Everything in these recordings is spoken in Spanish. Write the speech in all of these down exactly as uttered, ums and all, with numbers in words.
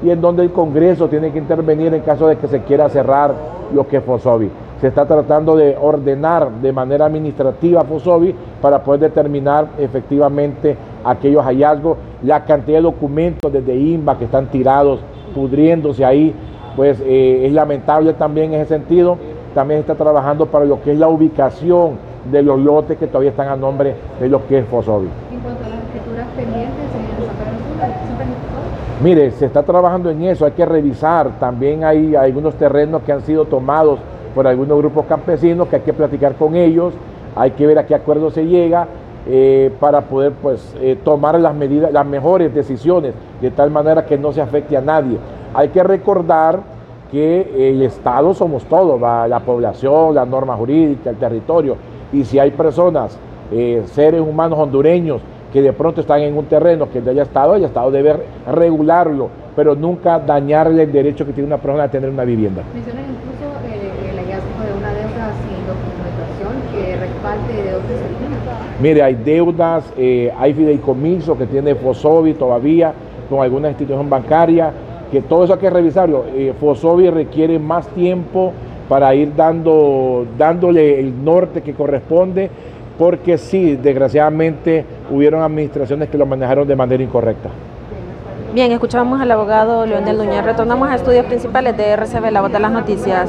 y en donde el Congreso tiene que intervenir en caso de que se quiera cerrar lo que es Fosovi. Se está tratando de ordenar de manera administrativa Fosovi para poder determinar efectivamente aquellos hallazgos, la cantidad de documentos desde INVA que están tirados, pudriéndose ahí, pues eh, es lamentable también en ese sentido. También está trabajando para lo que es la ubicación de los lotes que todavía están a nombre de lo que es Fosovi. En cuanto a las escrituras pendientes, ¿se sacaron sus? Mire, se está trabajando en eso, hay que revisar. También hay algunos terrenos que han sido tomados por algunos grupos campesinos que hay que platicar con ellos, hay que ver a qué acuerdo se llega eh, para poder pues eh, tomar las medidas, las mejores decisiones, de tal manera que no se afecte a nadie. Hay que recordar que el Estado somos todos, ¿va? La población, la norma jurídica, el territorio, y si hay personas, eh, seres humanos hondureños que de pronto están en un terreno que es del Estado, el Estado debe regularlo, pero nunca dañarle el derecho que tiene una persona a tener una vivienda. Mencionan incluso eh, el hallazgo de una deuda sin documentación que respalde de dónde se origina. Mire, hay deudas, eh, hay fideicomiso que tiene Fosovi todavía con alguna institución bancaria, que todo eso hay que revisarlo. Eh, Fosovi requiere más tiempo para ir dando, dándole el norte que corresponde, porque sí, desgraciadamente hubieron administraciones que lo manejaron de manera incorrecta. Bien, escuchamos al abogado Leonel Núñez. Retornamos a estudios principales de R C B, la voz de las noticias.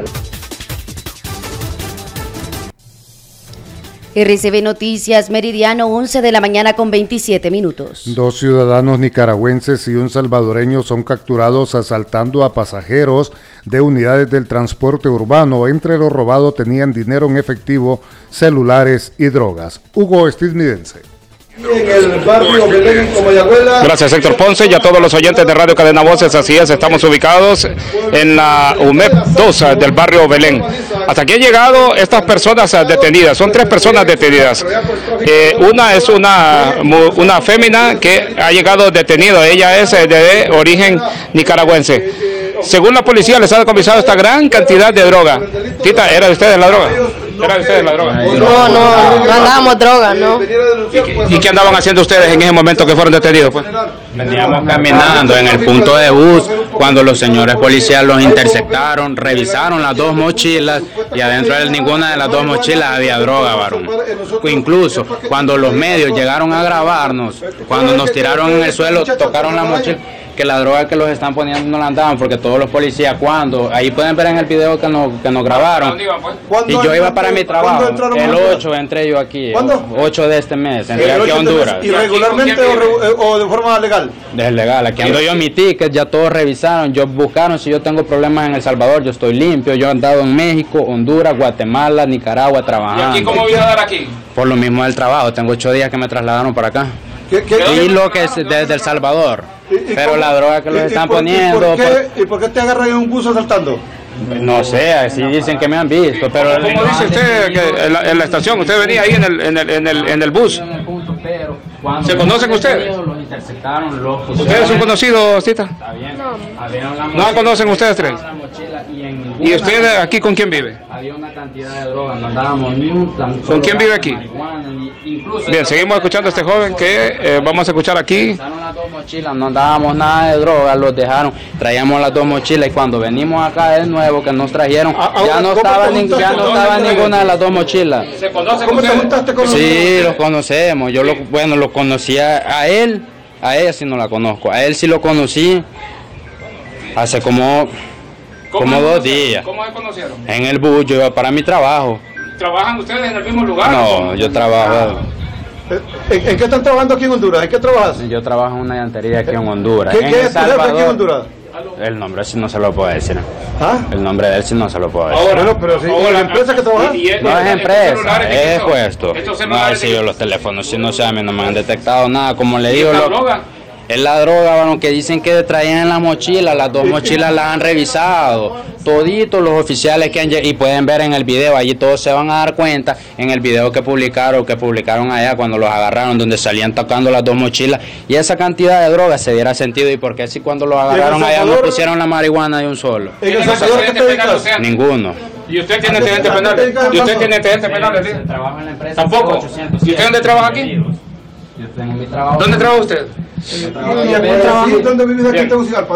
R C B Noticias, meridiano once de la mañana con veintisiete minutos. Dos ciudadanos nicaragüenses y un salvadoreño son capturados asaltando a pasajeros de unidades del transporte urbano. Entre lo robado tenían dinero en efectivo, celulares y drogas. Hugo Estidsmidense. En el barrio Belén, Comayagüela. Gracias, Héctor Ponce, y a todos los oyentes de Radio Cadena Voces. Así es, estamos ubicados en la U M E P dos del barrio Belén. Hasta aquí han llegado estas personas detenidas, son tres personas detenidas. Eh, una es una, una fémina que ha llegado detenida, ella es de origen nicaragüense. Según la policía, les ha decomisado esta gran cantidad de droga. Tita, ¿era de ustedes la droga? ¿Era de ustedes la droga? No, no, no andábamos droga, ¿no? ¿Y, ¿Y qué andaban haciendo ustedes en ese momento que fueron detenidos? Pues? Veníamos caminando en el punto de bus cuando los señores policías los interceptaron, revisaron las dos mochilas y adentro de ninguna de las dos mochilas había droga, varón. Incluso cuando los medios llegaron a grabarnos, cuando nos tiraron en el suelo, tocaron la mochila, que la droga que los están poniendo no la andaban, porque todos los policías, cuando, ahí pueden ver en el video que nos, que nos grabaron, y yo iba para mi trabajo, el ocho entré yo aquí, ocho de este mes, entré aquí a Honduras. ¿Irregularmente o, o de forma legal? Es legal, aquí ando yo mi ticket, ya todos revisaron, yo buscaron si yo tengo problemas en El Salvador, yo estoy limpio, yo he andado en México, Honduras, Guatemala, Nicaragua trabajando. ¿Y aquí cómo voy a dar aquí? Por lo mismo del trabajo, tengo ocho días que me trasladaron para acá. ¿Qué, qué, y lo que es desde El Salvador, ¿Y, y pero cómo, la droga que los y, están y por, poniendo... ¿y por, qué, ¿Y por qué te agarran en un bus asaltando? No sé, así dicen que me han visto, pero... ¿Cómo dice usted que en la, en la estación, usted venía ahí en el, en el, en el, en el bus? ¿Se conocen ustedes? ¿Ustedes son conocidos, Tita? No. ¿No conocen ustedes tres? ¿Y usted aquí con quién vive? Había una cantidad de drogas, no andábamos ni un plan. ¿Con quién vive aquí? Bien, seguimos escuchando a este joven que eh, vamos a escuchar aquí. Las dos mochilas, no andábamos nada de droga, los dejaron, traíamos las dos mochilas y cuando venimos acá de nuevo que nos trajeron, ya no estaba, ni, ya no estaba ninguna de las dos mochilas. ¿Se conocen ¿Cómo te juntaste con Sí, nosotros? los conocemos, yo lo, bueno, lo conocía a él, a ella sí no la conozco, a él sí lo conocí hace como, como dos días. ¿Cómo se conocieron? En el bus, yo iba para mi trabajo. ¿Trabajan ustedes en el mismo lugar? No, yo trabajo... ¿En, ¿En qué están trabajando aquí en Honduras? ¿En qué trabajas? Yo trabajo en una llantería aquí en Honduras. ¿Qué, en ¿qué El es tu jefe aquí en Honduras? El nombre sí no se lo puedo decir. ¿Ah? El nombre de él sí no se lo puedo decir. Ahora, bueno, pero si ¿en la empresa que trabajas? No es empresa, es puesto. No, si yo los teléfonos, si no sé, a mí no me han detectado nada. Como le digo, lo, es la droga, bueno, que dicen que traían en la mochila, las dos mochilas las han revisado. Toditos los oficiales que han llegado, y pueden ver en el video, allí todos se van a dar cuenta, en el video que publicaron, que publicaron allá cuando los agarraron, donde salían tocando las dos mochilas, y esa cantidad de droga se diera sentido, y porque si cuando los agarraron allá no pusieron la marihuana de un solo. ¿En El Salvador qué te dedicas? Ninguno. ¿Y usted tiene antecedentes penales? ¿Y usted tiene antecedentes penales? Trabaja en la empresa. ¿Tampoco? ¿Y usted dónde trabaja aquí? Yo tengo mi trabajo. ¿Dónde trabaja usted? ¿Dónde vives aquí en Tegucigalpa?